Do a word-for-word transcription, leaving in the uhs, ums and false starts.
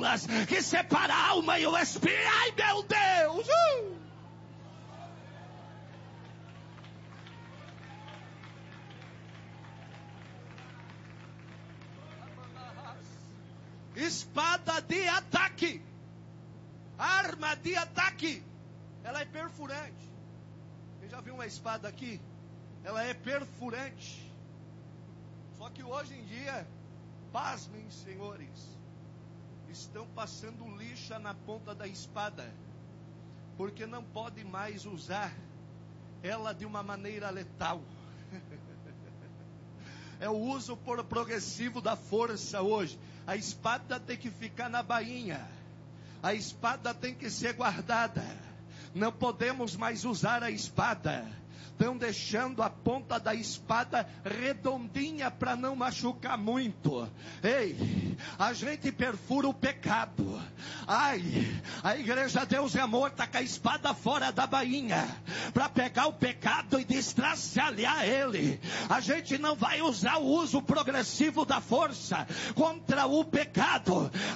células, que separa a alma e o espírito. Ai, meu Deus! Uh! Espada de ataque, arma de ataque, ela é perfurante. Você já viu uma espada aqui? Ela é perfurante. Só que hoje em dia, pasmem, senhores, estão passando lixa na ponta da espada, porque não pode mais usar ela de uma maneira letal. É o uso por progressivo da força hoje. A espada tem que ficar na bainha. A espada tem que ser guardada. Não podemos mais usar a espada. Estão deixando a ponta da espada redondinha para não machucar muito. Ei, a gente perfura o pecado. Ai, a igreja Deus é Amor está com a espada fora da bainha para pegar o pecado e destraçalhar ele. A gente não vai usar o uso progressivo da força contra o pecado.